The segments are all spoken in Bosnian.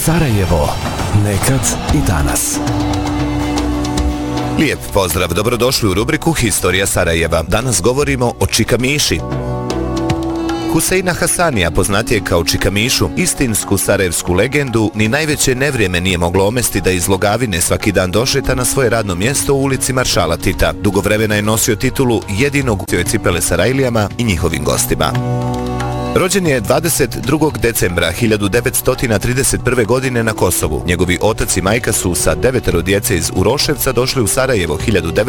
Sarajevo. Nekad i danas. Lijep pozdrav, dobrodošli u rubriku Historija Sarajeva. Danas govorimo o Čikamiši. Huseina Hasanija, poznatije kao Čikamišu, istinsku sarajevsku legendu, ni najveće nevrijeme nije moglo omesti da iz Logavine svaki dan došeta na svoje radno mjesto u ulici Maršala Tita. Dugo vremena je nosio titulu jedinog u cipele Sarajlijama i njihovim gostima. Rođen je 22. decembra 1931. godine na Kosovu. Njegovi otac i majka su sa 9 djece iz Uroševca došli u Sarajevo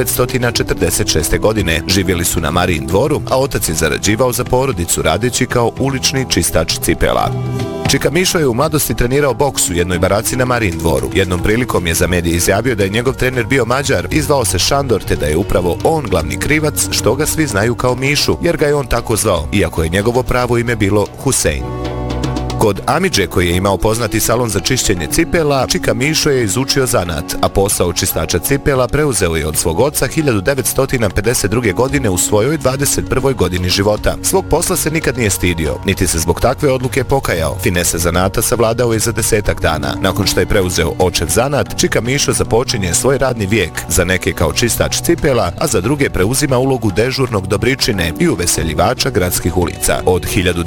1946. godine. Živjeli su na Marijin dvoru, a otac je zarađivao za porodicu radeći kao ulični čistač cipela. Čikamišo je u mladosti trenirao boks u jednoj baraci na Marijin dvoru. Jednom prilikom je za medije izjavio da je njegov trener bio Mađar i zvao se Šandor, te da je upravo on glavni krivac što ga svi znaju kao Mišu, jer ga je on tako zvao, iako je njegovo pravo ime bilo Husein. Kod Amidže, koji je imao poznati salon za čišćenje cipela, Čikamišo je izučio zanat, a posao čistača cipela preuzeo je od svog oca 1952. godine u svojoj 21. godini života. Svog posla se nikad nije stidio, niti se zbog takve odluke pokajao. Finese zanata savladao je za 10 dana. Nakon što je preuzeo očev zanat, Čikamišo započinje svoj radni vijek, za neke kao čistač cipela, a za druge preuzima ulogu dežurnog dobričine i uveseljivača gradskih ulica. Od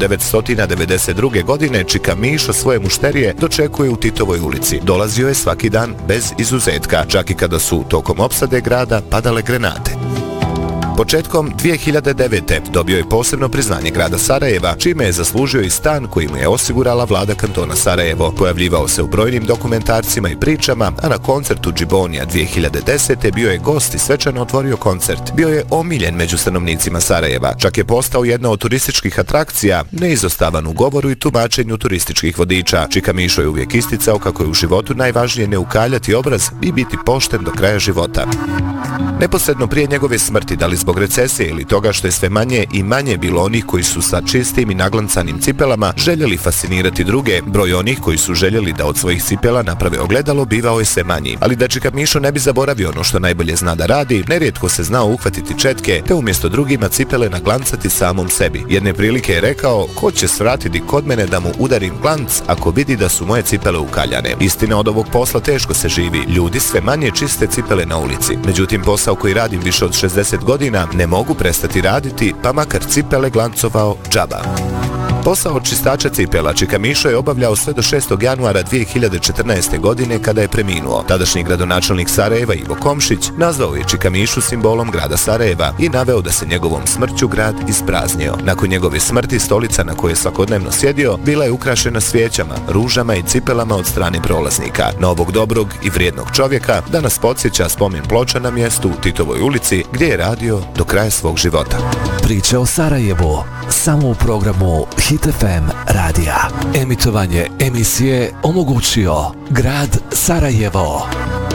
1992. godine Čikamišo svoje mušterije dočekuje u Titovoj ulici. Dolazio je svaki dan bez izuzetka, čak i kada su tokom opsade grada padale grenade. Početkom 2009. dobio je posebno priznanje grada Sarajeva, čime je zaslužio i stan koji mu je osigurala vlada kantona Sarajevo. Pojavljivao se u brojnim dokumentarcima i pričama, a na koncertu Džibonija 2010. bio je gost i svečano otvorio koncert. Bio je omiljen među stanovnicima Sarajeva, čak je postao jedna od turističkih atrakcija, neizostavan u govoru i tumačenju turističkih vodiča. Čikamišo je uvijek isticao kako je u životu najvažnije ne ukaljati obraz i biti pošten do kraja života. Neposredno prije njegove smrti, da li zbog recesije ili toga što je sve manje i manje bilo onih koji su sa čistim i naglancanim cipelama željeli fascinirati druge, broj onih koji su željeli da od svojih cipela naprave ogledalo bivao je sve manji. Ali da Čikamišo ne bi zaboravio ono što najbolje zna da radi, nerijetko se znao uhvatiti četke, te umjesto drugima cipele naglancati samom sebi. Jedne prilike je rekao: ko će svratiti kod mene da mu udarim glanc ako vidi da su moje cipele ukaljane. Istina, od ovog posla teško se živi, ljudi sve manje čiste cipele na ulici. Međutim, posao koji radim više od 60 godina ne mogu prestati raditi, pa makar cipele glancovao džaba. Posao čistača cipela Čikamišo je obavljao sve do 6. januara 2014. godine kada je preminuo. Tadašnji gradonačelnik Sarajeva Ivo Komšić nazvao je Čikamišu simbolom grada Sarajeva i naveo da se njegovom smrću grad ispraznio. Nakon njegove smrti stolica na kojoj je svakodnevno sjedio bila je ukrašena svijećama, ružama i cipelama od strane prolaznika. Na ovog dobrog i vrijednog čovjeka danas podsjeća spomen ploča na mjestu u Titovoj ulici gdje je radio do kraja svog života. Priče o Sarajevu samo u programu Hit FM radija. Emitovanje emisije omogućio grad Sarajevo.